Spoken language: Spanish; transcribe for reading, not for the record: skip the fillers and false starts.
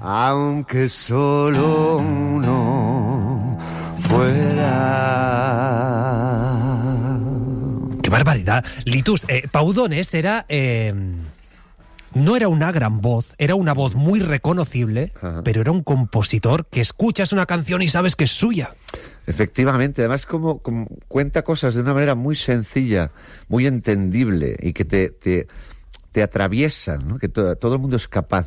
aunque solo uno fuera. ¡Qué barbaridad! Litus, Pau Donés era... no era una gran voz, era una voz muy reconocible, pero era un compositor que escuchas una canción y sabes que es suya. Efectivamente, además como cuenta cosas de una manera muy sencilla, muy entendible y que te atraviesan, ¿no? Que todo el mundo es capaz